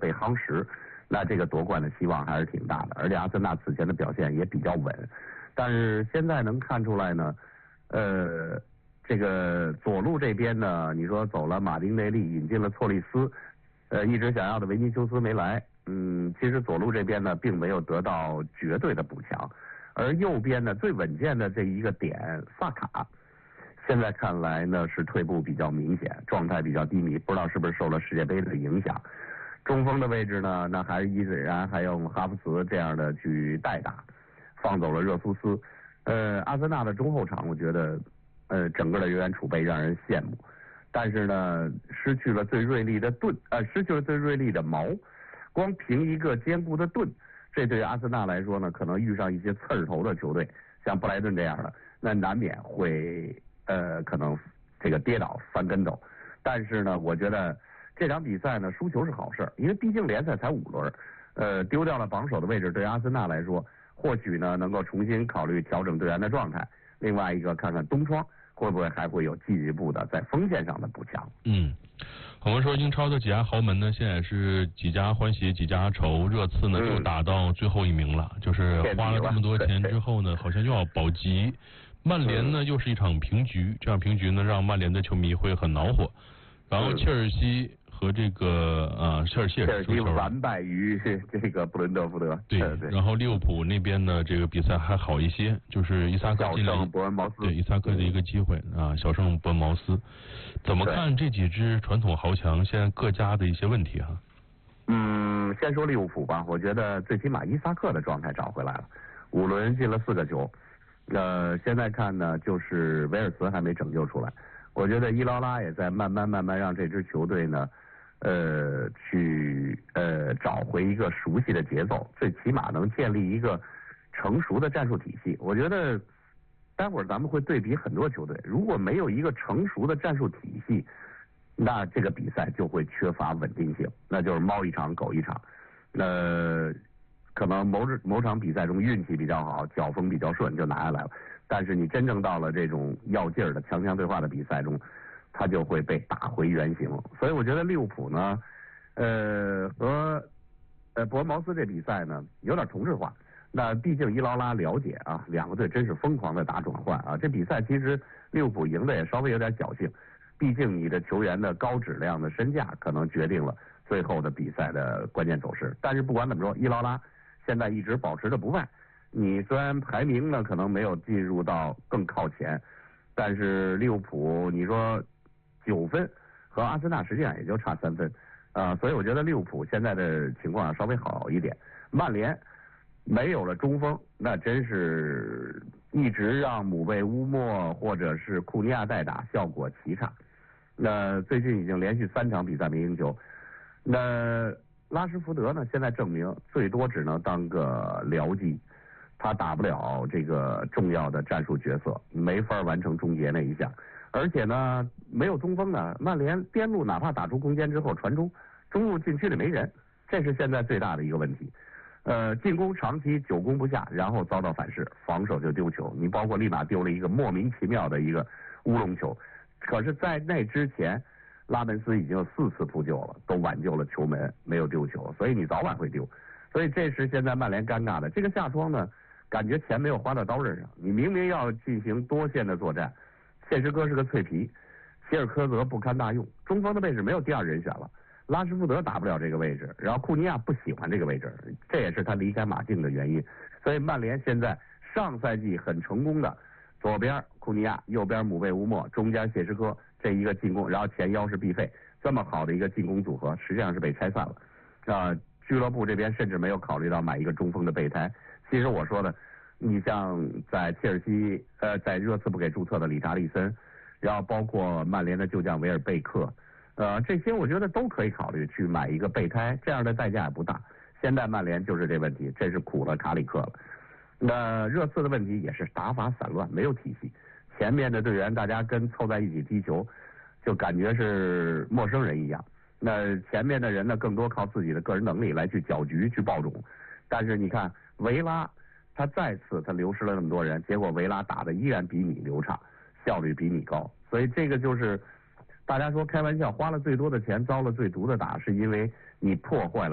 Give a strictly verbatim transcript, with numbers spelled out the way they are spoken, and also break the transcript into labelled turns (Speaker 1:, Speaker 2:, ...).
Speaker 1: 被夯实，那这个夺冠的希望还是挺大的。而且阿森纳此前的表现也比较稳，但是现在能看出来呢，呃，这个左路这边呢，你说走了马丁内利，引进了错利斯，呃，一直想要的维尼修斯没来，嗯，其实左路这边呢，并没有得到绝对的补强，而右边呢，最稳健的这一个点萨卡。现在看来呢是退步比较明显，状态比较低迷，不知道是不是受了世界杯的影响。中锋的位置呢，那还是伊子然还有哈弗茨这样的去代打，放走了热苏斯。呃，阿森纳的中后场，我觉得呃整个的人员储备让人羡慕，但是呢失去了最锐利的盾，呃失去了最锐利的矛，光凭一个坚固的盾，这对于阿森纳来说呢，可能遇上一些刺儿头的球队，像布莱顿这样的，那难免会。呃，可能这个跌倒翻跟斗，但是呢，我觉得这场比赛呢，输球是好事，因为毕竟联赛才五轮，呃，丢掉了榜首的位置，对阿森纳来说，或许呢能够重新考虑调整队员的状态。另外一个，看看冬窗会不会还会有进一步的在锋线上的补强。
Speaker 2: 嗯，我们说英超的几家豪门呢，现在是几家欢喜几家愁，热刺呢就打到最后一名了，嗯、就是花了这么多钱之后呢，好像又要保级。曼联呢又是一场平局，这样平局呢让曼联的球迷会很恼火。然后切尔西和这个呃切尔西也是输球，
Speaker 1: 切尔西完败于这个布伦特福德。
Speaker 2: 对，对然后利物浦那边呢这个比赛还好一些，就是伊萨克进了
Speaker 1: 伯恩茅斯，
Speaker 2: 对伊萨克的一个机会啊，小胜伯恩茅斯。怎么看这几支传统豪强现在各家的一些问题哈、啊？
Speaker 1: 嗯，先说利物浦吧，我觉得最起码伊萨克的状态找回来了，五轮进了四个球。呃，现在看呢，就是维尔茨还没拯救出来。我觉得伊劳拉也在慢慢慢慢让这支球队呢，呃，去呃找回一个熟悉的节奏，最起码能建立一个成熟的战术体系。我觉得待会儿咱们会对比很多球队，如果没有一个成熟的战术体系，那这个比赛就会缺乏稳定性，那就是猫一场狗一场。呃。可能某某场比赛中运气比较好，脚风比较顺就拿下来了，但是你真正到了这种要劲儿的强强对话的比赛中，他就会被打回原形。所以我觉得利物浦呢，呃和呃伯恩茅斯这比赛呢有点同质化。那毕竟伊劳拉了解啊，两个队真是疯狂的打转换啊。这比赛其实利物浦赢的也稍微有点侥幸，毕竟你的球员的高质量的身价可能决定了最后的比赛的关键走势。但是不管怎么说，伊劳拉现在一直保持着不败，你虽然排名呢可能没有进入到更靠前，但是利物浦你说九分和阿森纳实际上也就差三分啊、呃，所以我觉得利物浦现在的情况稍微好一点。曼联没有了中锋，那真是一直让姆贝乌莫或者是库尼亚代打，效果奇差。那最近已经连续三场比赛没赢球，那拉什福德呢？现在证明最多只能当个僚机，他打不了这个重要的战术角色，没法完成终结那一项。而且呢，没有中锋呢，曼联边路哪怕打出空间之后传中，中路禁区里没人，这是现在最大的一个问题。呃，进攻长期久攻不下，然后遭到反噬，防守就丢球。你包括立马丢了一个莫名其妙的一个乌龙球，可是，在那之前。拉门斯已经有四次扑救了，都挽救了球门，没有丢球，所以你早晚会丢。所以这是现在曼联尴尬的。这个夏窗呢，感觉钱没有花到刀刃上。你明明要进行多线的作战，谢什哥是个脆皮，希尔科泽不堪大用，中锋的位置没有第二人选了，拉什福德打不了这个位置，然后库尼亚不喜欢这个位置，这也是他离开马竞的原因。所以曼联现在上赛季很成功的，左边库尼亚，右边姆贝乌莫，中间谢什科。这一个进攻，然后前腰是毕费，这么好的一个进攻组合，实际上是被拆散了。啊、呃，俱乐部这边甚至没有考虑到买一个中锋的备胎。其实我说的，你像在切尔西，呃，在热刺不给注册的理查利森，然后包括曼联的旧将维尔贝克，呃，这些我觉得都可以考虑去买一个备胎，这样的代价也不大。现在曼联就是这问题，这是苦了卡里克了。那热刺的问题也是打法散乱，没有体系。前面的队员大家跟凑在一起踢球，就感觉是陌生人一样。那前面的人呢，更多靠自己的个人能力来去搅局、去爆种。但是你看维拉，他再次他流失了那么多人，结果维拉打的依然比你流畅，效率比你高。所以这个就是大家说开玩笑，花了最多的钱，遭了最毒的打，是因为你破坏了。